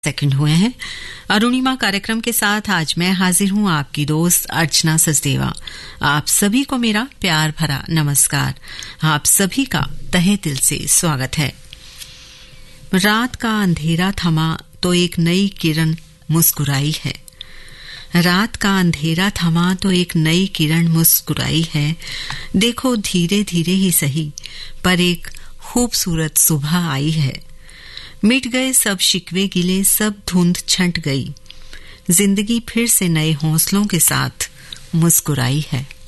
Second हुए हैं। अरुणिमा कार्यक्रम के साथ आज मैं हाजिर हूं, आपकी दोस्त अर्चना सचदेवा। आप सभी को मेरा प्यार भरा नमस्कार। आप सभी का तहे दिल से स्वागत है। रात का अंधेरा थमा तो एक नई किरण मुस्कुराई है। रात का अंधेरा थमा तो एक नई किरण मुस्कुराई है। देखो धीरे धीरे ही सही, पर एक खूबसूरत सुबह आई है। मिट गए सब शिकवे गिले, सब धुंध छंट गई। जिंदगी फिर से नए हौसलों के साथ मुस्कुराई है।